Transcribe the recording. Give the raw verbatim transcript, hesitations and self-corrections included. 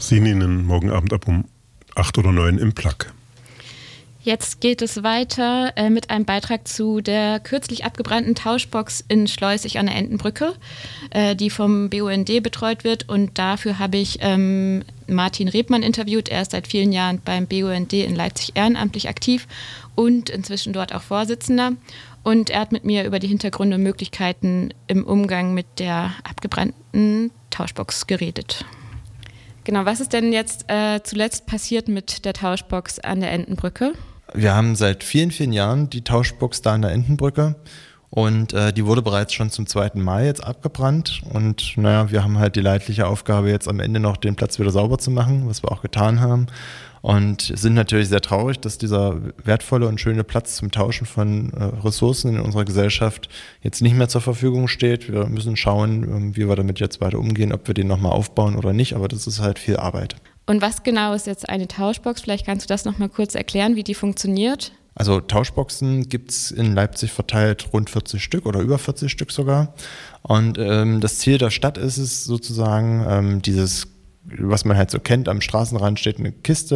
sehen Ihnen morgen Abend ab um acht oder neun im Plug. Jetzt geht es weiter äh, mit einem Beitrag zu der kürzlich abgebrannten Tauschbox in Schleusig an der Entenbrücke, äh, die vom B U N D betreut wird. Und dafür habe ich ähm, Martin Rebmann interviewt. Er ist seit vielen Jahren beim B U N D in Leipzig ehrenamtlich aktiv und inzwischen dort auch Vorsitzender. Und er hat mit mir über die Hintergründe und Möglichkeiten im Umgang mit der abgebrannten Tauschbox geredet. Genau, was ist denn jetzt äh, zuletzt passiert mit der Tauschbox an der Entenbrücke? Wir haben seit vielen, vielen Jahren die Tauschbox da an der Entenbrücke und äh, die wurde bereits schon zum zweiten Mal jetzt abgebrannt und naja, wir haben halt die leidliche Aufgabe jetzt am Ende noch den Platz wieder sauber zu machen, was wir auch getan haben und sind natürlich sehr traurig, dass dieser wertvolle und schöne Platz zum Tauschen von äh, Ressourcen in unserer Gesellschaft jetzt nicht mehr zur Verfügung steht. Wir müssen schauen, wie wir damit jetzt weiter umgehen, ob wir den nochmal aufbauen oder nicht, aber das ist halt viel Arbeit. Und was genau ist jetzt eine Tauschbox? Vielleicht kannst du das nochmal kurz erklären, wie die funktioniert. Also Tauschboxen gibt es in Leipzig verteilt rund vierzig Stück oder über vierzig Stück sogar. Und ähm, das Ziel der Stadt ist es sozusagen, ähm, dieses, was man halt so kennt, am Straßenrand steht eine Kiste,